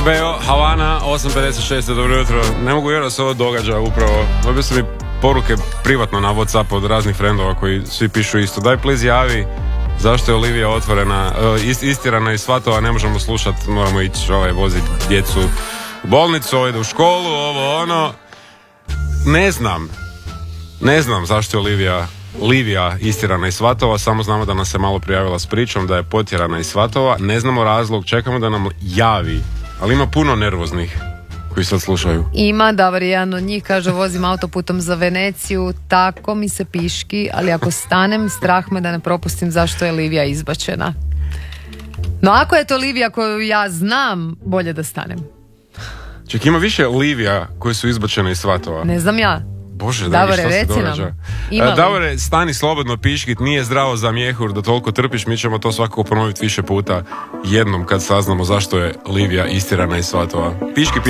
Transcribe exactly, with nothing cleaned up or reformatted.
Beo, Havana, osam pedeset šest, dobro jutro. Ne mogu vjerovati da se ovo događa upravo. Dobio sam mi poruke privatno na WhatsApp od raznih frendova koji svi pišu isto. Daj please javi zašto je Olivija otvorena, uh, ist, istirana iz svatova, ne možemo slušati, moramo ići ovaj, voziti djecu u bolnicu, ovaj, u školu, ovo ono. Ne znam. Ne znam zašto je Olivija Livija istirana iz svatova, samo znamo da nas se malo prijavila s pričom da je potjerana iz svatova. Ne znamo razlog, čekamo da nam javi. Ali ima puno nervoznih koji sad slušaju. Ima, Davor, jedan od njih kaže: vozim autoputom za Veneciju, tako mi se piški, ali ako stanem, strah me da ne propustim zašto je Livija izbačena. No ako je to Livija koju ja znam, bolje da stanem. Ček, ima više Livija koji su izbačene iz svatova. Ne znam ja. Bože, dragi, šta se događa? Davore, stani slobodno, piškit, nije zdravo za mjehur da toliko trpiš, mi ćemo to svakako ponoviti više puta jednom kad saznamo zašto je Livija istirana iz svatova. Piški, piški.